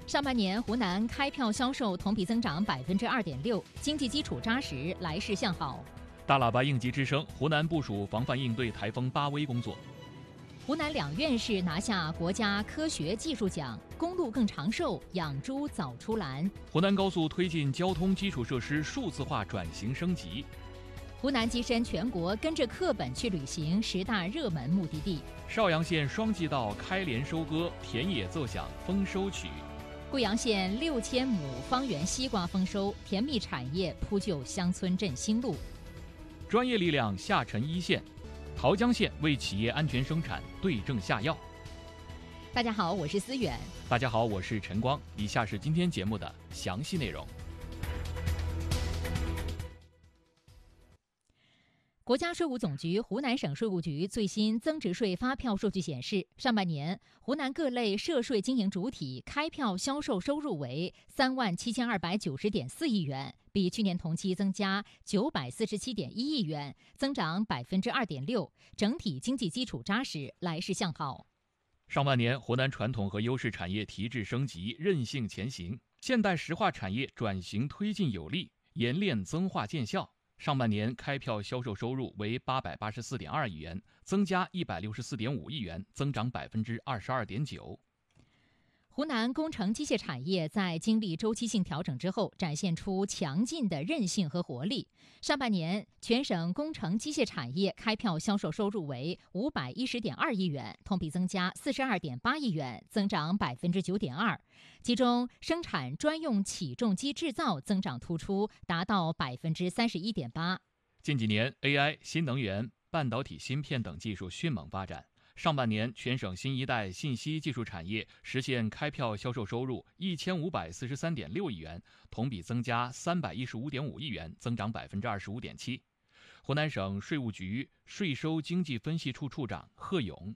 上半年，湖南开票销售同比增长2.6%，经济基础扎实，来势向好。 大喇叭应急之声，湖南部署防范应对台风巴威工作。 湖南2院士拿下国家科学技术奖，公路更长寿，养猪早出栏。 湖南高速推进交通基础设施数字化转型升级。 湖南跻身全国跟着课本去旅行10大热门目的地。 邵阳县双季稻开镰收割，田野奏响丰收曲。 贵阳县6000亩方圆西瓜丰收，甜蜜产业铺就乡村振兴路。 专业力量下沉一线，桃江县为企业安全生产对症下药。 大家好，我是思远。 大家好，我是陈光。以下是今天节目的详细内容。 国家税务总局湖南省税务局最新增值税发票数据显示，上半年湖南各类涉税经营主体开票销售收入为37290.4亿元，比去年同期增加947.1亿元，增长2.6%，整体经济基础扎实，来势向好。 上半年，湖南传统和优势产业提质升级，韧性前行，现代石化产业转型推进有力，冶炼增化见效。上半年开票销售收入为884.2亿元，增加164.5亿元，增长22.9%。 湖南工程机械产业在经历周期性调整之后，展现出强劲的韧性和活力。上半年，全省工程机械产业开票销售收入为510.2亿元，同比增加42.8亿元，增长9.2%。其中，生产专用起重机制造增长突出，达到31.8%。 近几年 ，AI、新能源、半导体芯片等技术迅猛发展。上半年，全省新一代信息技术产业实现开票销售收入1543.6亿元，同比增加315.5亿元，增长25.7%。湖南省税务局税收经济分析处处长贺勇：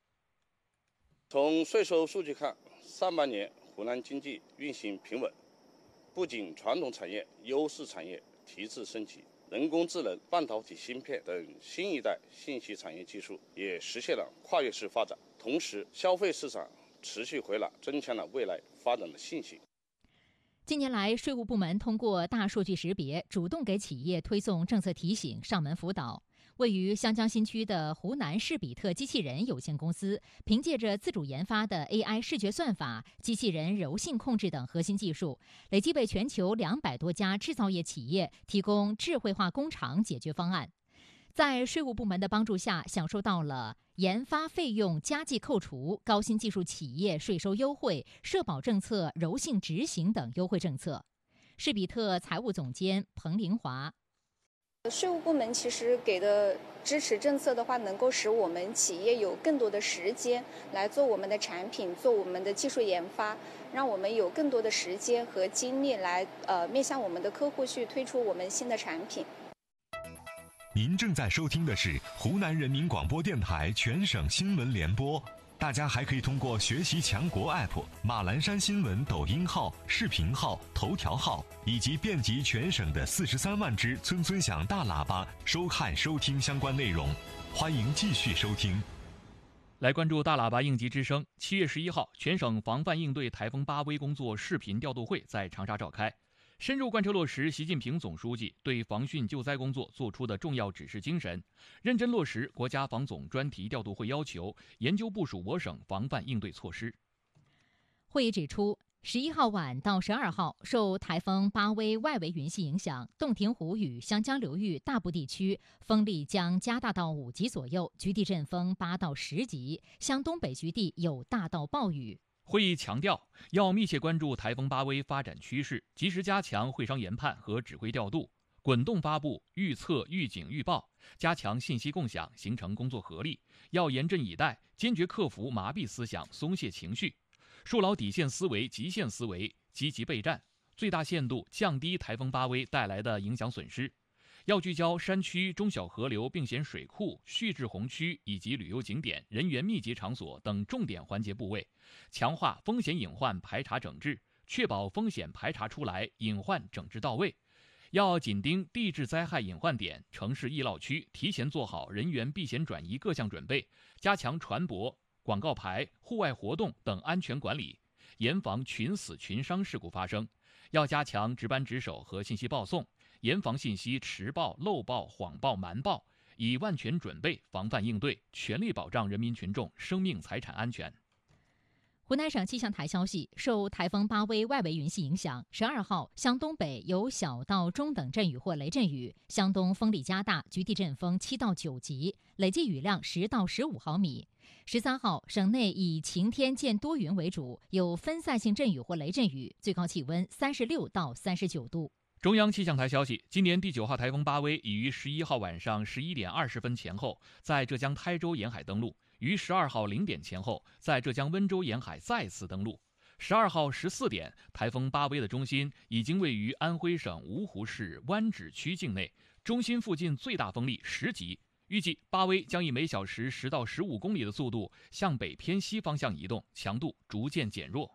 从税收数据看，上半年湖南经济运行平稳，不仅传统产业、优势产业提质升级，人工智能、半导体芯片等新一代信息产业技术也实现了跨越式发展，同时消费市场持续回暖，增强了未来发展的信心。 近年来，税务部门通过大数据识别，主动给企业推送政策提醒、上门辅导。位于湘江新区的湖南士比特机器人有限公司，凭借着自主研发的 AI 视觉算法、机器人柔性控制等核心技术，累计为全球200多家制造业企业提供智慧化工厂解决方案。在税务部门的帮助下，享受到了研发费用加计扣除、高新技术企业税收优惠、社保政策柔性执行等优惠政策。士比特财务总监彭林华： 税务部门其实给的支持政策的话，能够使我们企业有更多的时间来做我们的产品，做我们的技术研发，让我们有更多的时间和精力来面向我们的客户去推出我们新的产品。 您正在收听的是湖南人民广播电台全省新闻联播。大家还可以通过学习强国 App、马栏山新闻抖音号、视频号、头条号以及遍及全省的43万只村村响大喇叭收看收听相关内容。欢迎继续收听。 来关注大喇叭应急之声。7月11号，全省防范应对台风巴威工作视频调度会在长沙召开，深入贯彻落实习近平总书记对防汛救灾工作作出的重要指示精神，认真落实国家防总专题调度会要求，研究部署我省防范应对措施。 会议指出，11号晚到12号，受台风巴威外围云系影响，洞庭湖与湘江流域大部地区风力将加大到5级左右，局地阵风8到10级，湘东北局地有大到暴雨。 会议强调，要密切关注台风巴威发展趋势，及时加强会商研判和指挥调度，滚动发布预测、预警、预报，加强信息共享，形成工作合力。要严阵以待，坚决克服麻痹思想、松懈情绪，树牢底线思维、极限思维，积极备战，最大限度降低台风巴威带来的影响损失。要聚焦山区、中小河流并险水库、蓄滞洪区以及旅游景点、人员密集场所等重点环节部位，强化风险隐患排查整治，确保风险排查出来，隐患整治到位。要紧盯地质灾害隐患点、城市易涝区，提前做好人员避险转移各项准备，加强船舶、广告牌、户外活动等安全管理。 严防群死群伤事故发生，要加强值班值守和信息报送，严防信息迟报、漏报、谎报、瞒报，以万全准备防范应对，全力保障人民群众生命财产安全。 湖南省气象台消息，受台风巴威外围云系影响，12号向东北有小到中等阵雨或雷阵雨，向东风力加大，局地阵风7到9级，累计雨量10到15毫米。13号，省内以晴天见多云为主，有分散性阵雨或雷阵雨，最高气温36到39度。 中央气象台消息，今年第9号台风巴威已于11号晚上11点20分前后在浙江台州沿海登陆，于12号0点前后在浙江温州沿海再次登陆。12号14点，台风巴威的中心已经位于安徽省芜湖市湾址区境内，中心附近最大风力10级。预计巴威将以每小时10到15公里的速度向北偏西方向移动，强度逐渐减弱。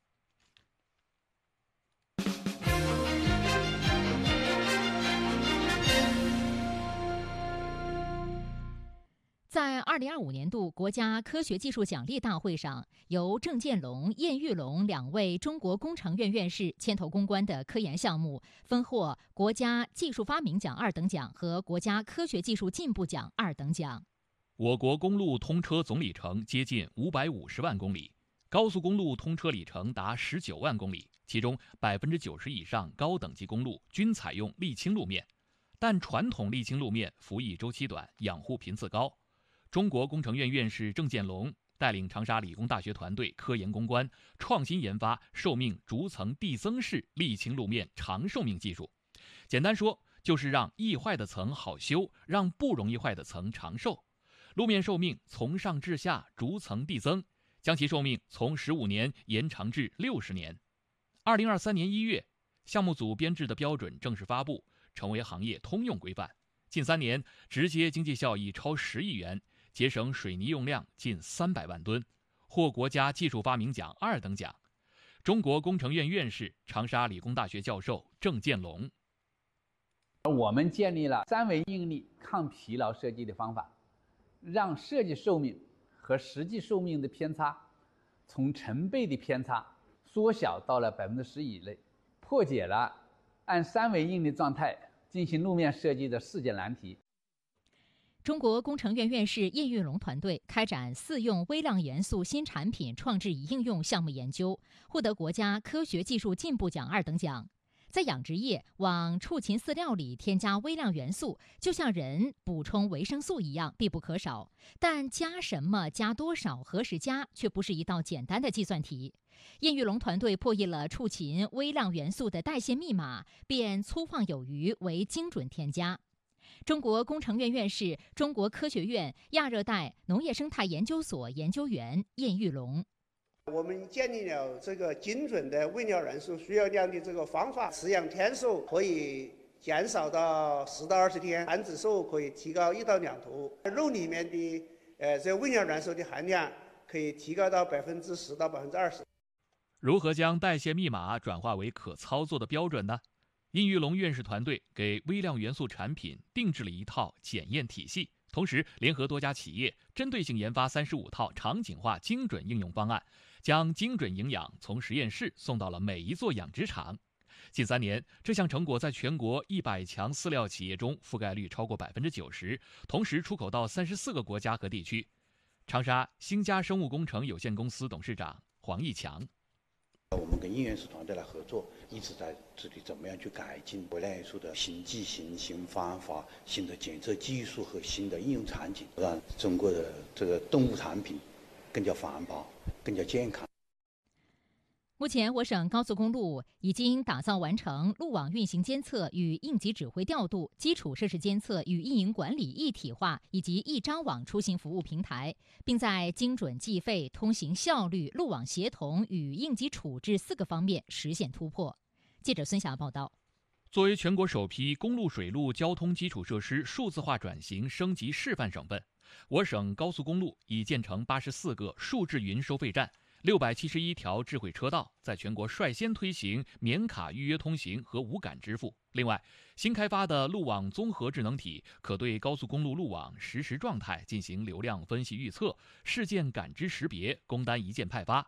在2025年度国家科学技术奖励大会上，由郑建龙、晏玉龙2位中国工程院院士牵头攻关的科研项目，分获国家技术发明奖2等奖和国家科学技术进步奖2等奖。 我国公路通车总里程接近550万公里，高速公路通车里程达19万公里，其中90%以上高等级公路均采用沥青路面，但传统沥青路面服役周期短，养护频次高。中国工程院院士郑建龙带领长沙理工大学团队科研攻关，创新研发寿命逐层递增式沥青路面长寿命技术。简单说，就是让易坏的层好修，让不容易坏的层长寿。路面寿命从上至下逐层递增，将其寿命从15年延长至60年。2023年1月，项目组编制的标准正式发布，成为行业通用规范。近3年，直接经济效益超10亿元。节省水泥用量近300万吨，获国家技术发明奖2等奖。中国工程院院士、长沙理工大学教授郑建龙： 我们建立了3维应力抗疲劳设计的方法，让设计寿命和实际寿命的偏差从成倍的偏差缩小到了10%以内，破解了按3维应力状态进行路面设计的世界难题。 中国工程院院士晏玉龙团队开展4用微量元素新产品创制与应用项目研究，获得国家科学技术进步奖2等奖。在养殖业往畜禽饲料里添加微量元素，就像人补充维生素一样必不可少，但加什么、加多少、何时加，却不是一道简单的计算题。晏玉龙团队破译了畜禽微量元素的代谢密码，变粗放有余为精准添加。中国工程院院士、中国科学院亚热带农业生态研究所研究员晏玉龙： 我们建立了这个精准的微量元素需要量的这个方法，饲养天数可以减少到10到20天，繁殖数可以提高1到2头，肉里面的这个微量元素的含量可以提高到10%到20%。 如何将代谢密码转化为可操作的标准呢？晏玉龙院士团队给微量元素产品定制了一套检验体系，同时联合多家企业，针对性研发35套场景化精准应用方案，将精准营养从实验室送到了每一座养殖场。近3年，这项成果在全国100强饲料企业中覆盖率超过90%，同时出口到34个国家和地区。长沙兴家生物工程有限公司董事长黄义强： 我们跟应用室团队来合作，一直在致力怎么样去改进微量元素的新剂型、新方法、新的检测技术和新的应用场景，让中国的这个动物产品更加环保、更加健康。 目前，我省高速公路已经打造完成路网运行监测与应急指挥调度、基础设施监测与运营管理一体化以及一张网出行服务平台，并在精准计费、通行效率、路网协同与应急处置4个方面实现突破。记者孙霞报道。 作为全国首批公路水路交通基础设施数字化转型升级示范省份，我省高速公路已建成84个数字云收费站，671条智慧车道，在全国率先推行免卡预约通行和无感支付。另外，新开发的路网综合智能体可对高速公路路网实时状态进行流量分析预测、事件感知识别、工单一键派发。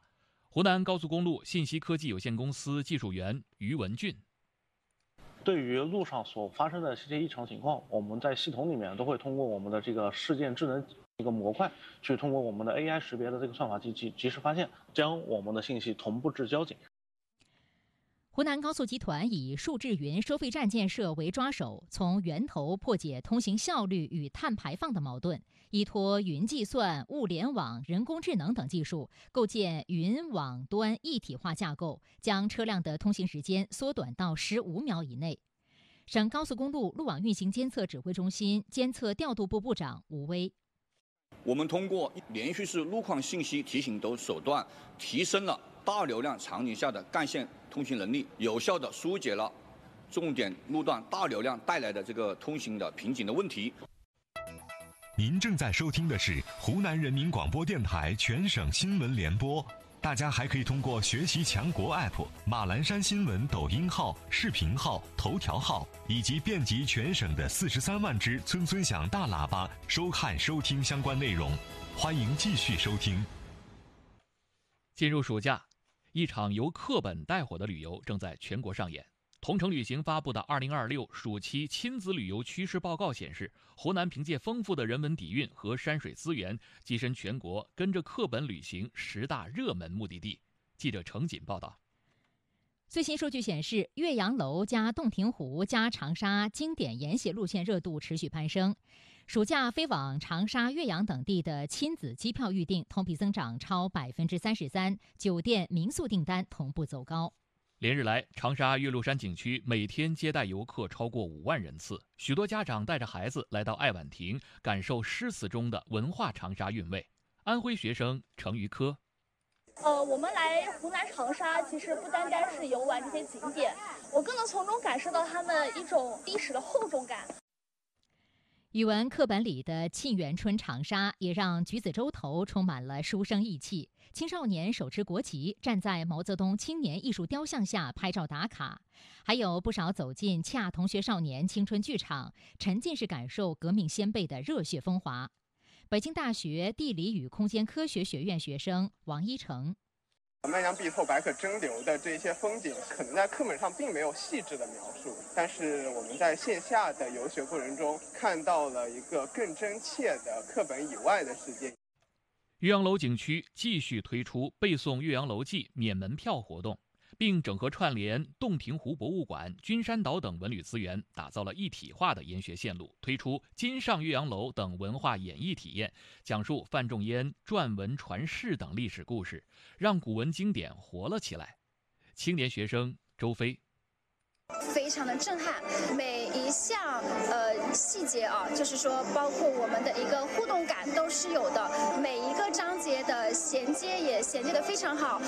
湖南高速公路信息科技有限公司技术员于文俊。 对于路上所发生的这些异常情况，我们在系统里面都会通过我们的这个事件智能一个模块，去通过我们的 AI 识别的这个算法机器及时发现，将我们的信息同步至交警。 湖南高速集团以数智云收费站建设为抓手，从源头破解通行效率与碳排放的矛盾，依托云计算、物联网、人工智能等技术，构建云网端一体化架构，将车辆的通行时间缩短到15秒以内。省高速公路路网运行监测指挥中心监测调度部部长吴威。 我们通过连续式路况信息提醒等手段，提升了大流量场景下的干线通行能力，有效地疏解了重点路段大流量带来的这个通行的瓶颈的问题。 您正在收听的是湖南人民广播电台全省新闻联播。大家还可以通过学习强国 App、马栏山新闻抖音号、视频号、头条号以及遍及全省的43万只村村响大喇叭收看收听相关内容。欢迎继续收听。 进入暑假，一场由课本带火的旅游正在全国上演。同程旅行发布的2026暑期亲子旅游趋势报告显示，湖南凭借丰富的人文底蕴和山水资源，跻身全国跟着课本旅行10大热门目的地。记者程锦报道。 最新数据显示，岳阳楼加洞庭湖加长沙经典沿写路线热度持续攀升。暑假飞往长沙、岳阳等地的亲子机票预订同比增长超33%，酒店、民宿订单同步走高。 连日来，长沙岳麓山景区每天接待游客超过5万人次，许多家长带着孩子来到爱晚亭，感受诗词中的文化长沙韵味。安徽学生程于科。 我们来湖南长沙，其实不单单是游玩这些景点，我更能从中感受到他们一种历史的厚重感。 语文课本里的沁园春长沙，也让橘子洲头充满了书生意气。青少年手持国旗，站在毛泽东青年艺术雕像下拍照打卡，还有不少走进洽同学少年青春剧场，沉浸式感受革命先辈的热血风华。北京大学地理与空间科学学院学生王一成。 南阳碧透白可蒸馏的这些风景，可能在课本上并没有细致的描述，但是我们在线下的游学过程中看到了一个更真切的课本以外的世界。 岳阳楼景区继续推出背诵岳阳楼记免门票活动，并整合串联洞庭湖博物馆、君山岛等文旅资源，打造了一体化的研学线路，推出今上岳阳楼等文化演绎体验，讲述范仲淹撰文传世等历史故事，让古文经典活了起来。青年学生周飞。 非常的震撼，每一项细节啊，就是说包括我们的一个互动感都是有的，每一个章节的衔接也衔接得非常好。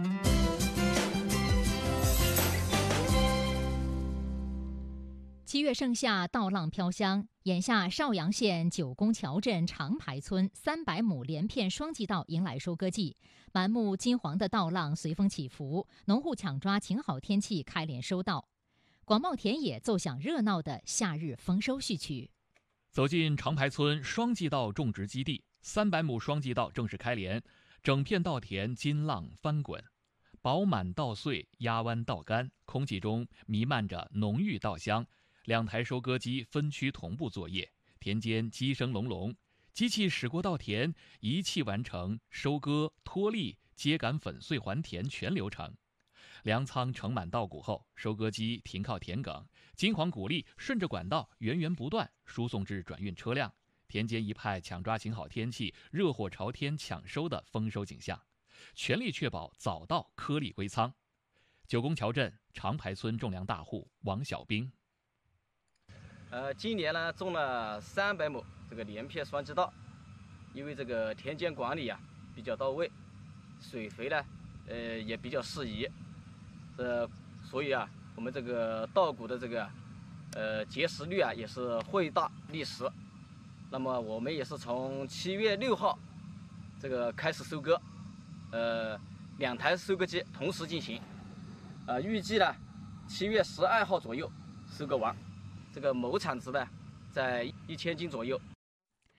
7月盛夏，稻浪飘香。眼下，邵阳县九宫桥镇长排村300亩连片双季稻迎来收割季，满目金黄的稻浪随风起伏，农户抢抓晴好天气开镰收稻。广袤田野奏响热闹的夏日丰收序曲。 走进长排村双季稻种植基地，300亩双季稻正式开镰，整片稻田金浪翻滚，饱满稻穗压弯稻干，空气中弥漫着浓郁稻香。2台收割机分区同步作业，田间鸡声隆隆，机器驶过稻田，一气完成收割、脱粒、秸秆粉碎还田全流程。粮仓盛满稻谷后，收割机停靠田埂，金黄谷粒顺着管道源源不断输送至转运车辆。田间一派抢抓晴好天气、热火朝天抢收的丰收景象，全力确保早稻颗粒归仓。九宫桥镇长排村种粮大户王小兵。 今年呢种了300亩这个连片双季稻，因为这个田间管理比较到位，水肥呢也比较适宜，所以我们这个稻谷的这个结实率也是惠大利实。那么我们也是从7月6号这个开始收割，2台收割机同时进行，预计呢7月12号左右收割完。这个亩产值呢，在1000斤左右。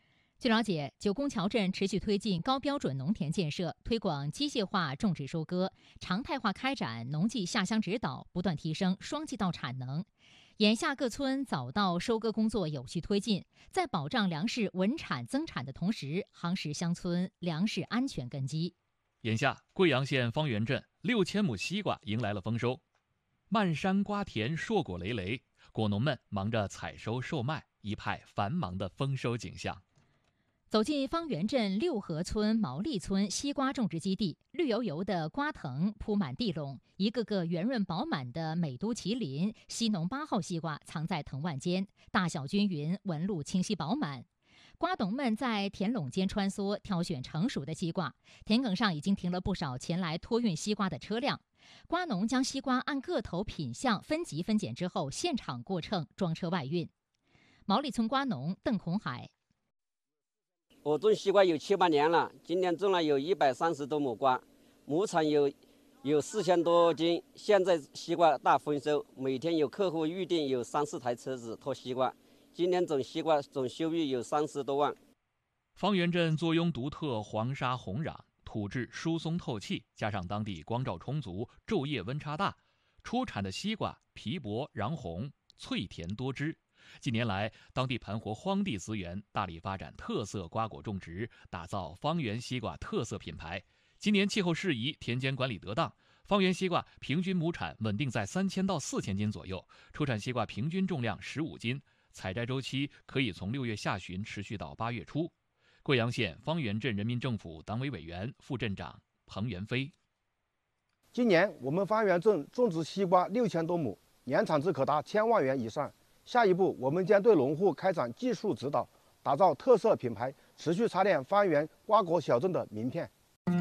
据了解，九宫桥镇持续推进高标准农田建设，推广机械化种植收割，常态化开展农技下乡指导，不断提升双季稻产能。眼下各村早稻收割工作有序推进，在保障粮食稳产增产的同时，夯实乡村粮食安全根基。 眼下，贵阳县方圆镇6000亩西瓜迎来了丰收，漫山瓜田硕果累累，果农们忙着采收售卖，一派繁忙的丰收景象。 走进方圆镇六合村毛利村西瓜种植基地，绿油油的瓜藤铺满地垄，一个个圆润饱满的美都麒麟、西农8号西瓜藏在藤蔓间，大小均匀，纹路清晰饱满。瓜农们在田垄间穿梭，挑选成熟的西瓜。田埂上已经停了不少前来托运西瓜的车辆。瓜农将西瓜按个头品相分级分拣之后，现场过秤装车外运。毛利村瓜农邓孔海。 我种西瓜有7、8年了，今年种了有130多亩瓜，亩产有4000多斤。现在西瓜大丰收，每天有客户预订有3、4台车子拖西瓜。今年种西瓜总收益有30多万。 方圆镇坐拥独特黄沙红壤，土质疏松透气，加上当地光照充足，昼夜温差大，出产的西瓜皮薄瓤红，脆甜多汁。近年来，当地盘活荒地资源，大力发展特色瓜果种植，打造方圆西瓜特色品牌。今年气候适宜，田间管理得当，方圆西瓜平均亩产稳定在3000到4000斤左右，出产西瓜平均重量15斤，采摘周期可以从6月下旬持续到8月初。贵阳县方圆镇人民政府党委委员、副镇长彭元飞。 今年我们方圆镇种植西瓜6000多亩，年产值可达1000万元以上。下一步，我们将对农户开展技术指导，打造特色品牌，持续擦亮方圆瓜果小镇的名片。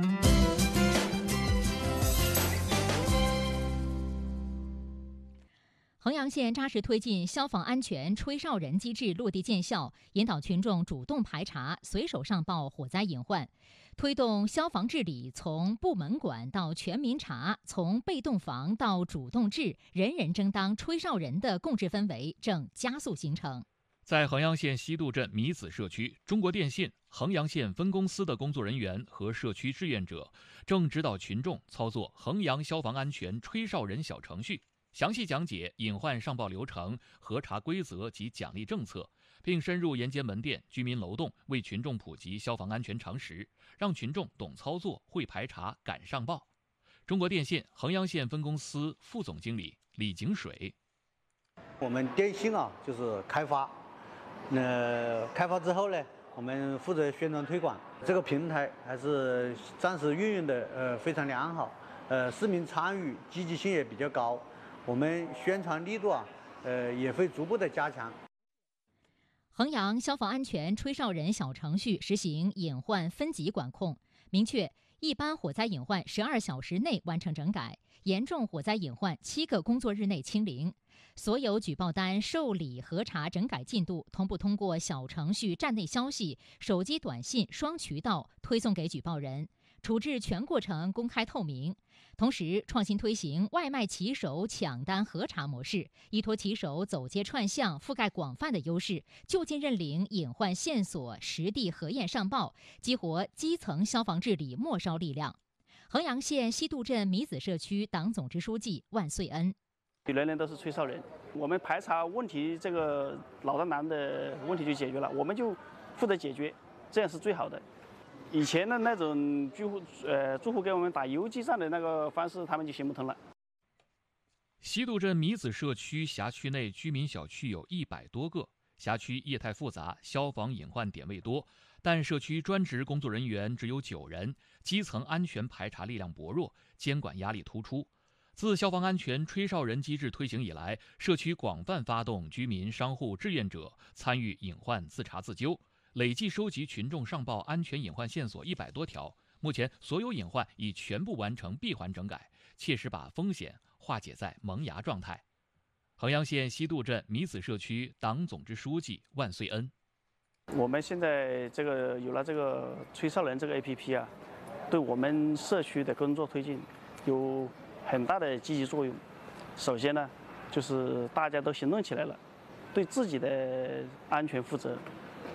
衡阳县扎实推进消防安全吹哨人机制落地见效，引导群众主动排查、随手上报火灾隐患，推动消防治理从部门管到全民查，从被动防到主动治，人人争当吹哨人的共治氛围正加速形成。 在衡阳县西渡镇米子社区，中国电信衡阳县分公司的工作人员和社区志愿者正指导群众操作衡阳消防安全吹哨人小程序，详细讲解隐患上报流程、核查规则及奖励政策，并深入沿街门店、居民楼栋，为群众普及消防安全常识，让群众懂操作、会排查、敢上报。中国电信衡阳县分公司副总经理李景水： 我们电信就是开发，开发之后呢，我们负责宣传推广。这个平台还是暂时运营的非常良好，市民参与积极性也比较高。我们宣传力度也会逐步的加强。 衡阳消防安全吹哨人小程序实行隐患分级管控，明确一般火灾隐患12小时内完成整改，严重火灾隐患7个工作日内清零。所有举报单受理、核查、整改进度同步通过小程序站内消息、手机短信双渠道推送给举报人，处置全过程公开透明。同时，创新推行外卖骑手抢单核查模式，依托骑手走街串巷覆盖广泛的优势，就近认领隐患线索，实地核验上报，激活基层消防治理末梢力量。衡阳县西渡镇米子社区党总支书记万岁恩： 人人都是吹哨人，我们排查问题这个老大难的问题就解决了，我们就负责解决，这样是最好的。以前的那种住户给我们打邮寄站的那个方式，他们就行不通了。 西渡镇米子社区辖区内居民小区有100多个，辖区业态复杂，消防隐患点位多，但社区专职工作人员只有9人，基层安全排查力量薄弱，监管压力突出。自消防安全吹哨人机制推行以来，社区广泛发动居民、商户、志愿者参与隐患自查自纠，累计收集群众上报安全隐患线索100多条。目前，所有隐患已全部完成闭环整改，切实把风险化解在萌芽状态。衡阳县西渡镇米子社区党总支书记万岁恩： 我们现在有了这个吹哨人这个 APP 对我们社区的工作推进有很大的积极作用。首先呢，就是大家都行动起来了，对自己的安全负责，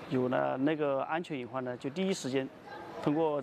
有了那个安全隐患呢，就第一时间通过